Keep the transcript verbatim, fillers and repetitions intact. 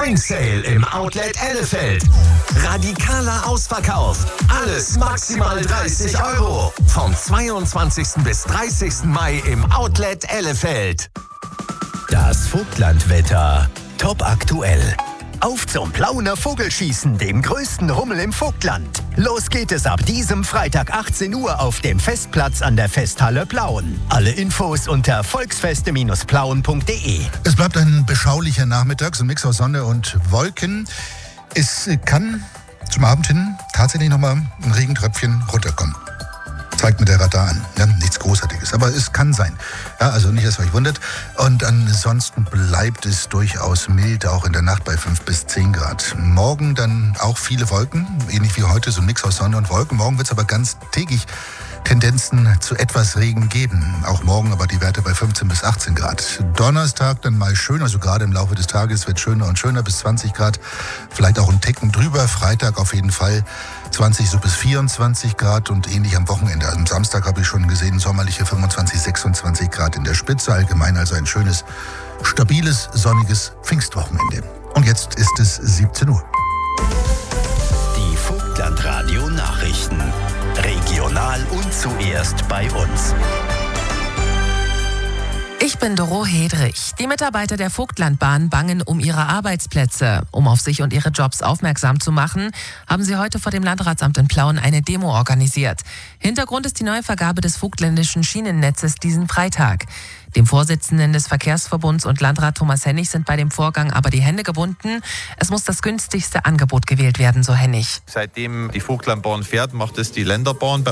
Spring Sale im Outlet Ellefeld. Radikaler Ausverkauf. Alles maximal dreißig Euro. Vom zweiundzwanzigsten bis dreißigsten Mai im Outlet Ellefeld. Das Vogtlandwetter. Top aktuell. Auf zum Plauner Vogelschießen, dem größten Rummel im Vogtland. Los geht es ab diesem Freitag achtzehn Uhr auf dem Festplatz an der Festhalle Plauen. Alle Infos unter volksfeste Plauen punkt de. Es bleibt ein beschaulicher Nachmittag, so ein Mix aus Sonne und Wolken. Es kann zum Abend hin tatsächlich nochmal ein Regentröpfchen runterkommen. Zeigt mir der Radar an. Ja, nichts Großartiges, aber es kann sein. Ja, also nicht, dass ihr euch wundert. Und ansonsten bleibt es durchaus mild, auch in der Nacht bei fünf bis zehn Grad. Morgen dann auch viele Wolken, ähnlich wie heute, so ein Mix aus Sonne und Wolken. Morgen wird es aber ganz tägig Tendenzen zu etwas Regen geben. Auch morgen aber die Werte bei fünfzehn bis achtzehn Grad. Donnerstag dann mal schön, also gerade im Laufe des Tages wird schöner und schöner bis zwanzig Grad. Vielleicht auch ein Ticken drüber. Freitag auf jeden Fall zwanzig so bis vierundzwanzig Grad und ähnlich am Wochenende. Am Samstag habe ich schon gesehen, sommerliche fünfundzwanzig, sechsundzwanzig Grad in der Spitze. Allgemein also ein schönes, stabiles, sonniges Pfingstwochenende. Und jetzt ist es siebzehn Uhr. Die Vogtlandradio Nachrichten. Regional und zuerst bei uns. Ich bin Doro Hedrich. Die Mitarbeiter der Vogtlandbahn bangen um ihre Arbeitsplätze. Um auf sich und ihre Jobs aufmerksam zu machen, haben sie heute vor dem Landratsamt in Plauen eine Demo organisiert. Hintergrund ist die Neuvergabe des vogtländischen Schienennetzes diesen Freitag. Dem Vorsitzenden des Verkehrsverbunds und Landrat Thomas Hennig sind bei dem Vorgang aber die Hände gebunden. Es muss das günstigste Angebot gewählt werden, so Hennig. Seitdem die Vogtlandbahn fährt, macht es die Länderbahn.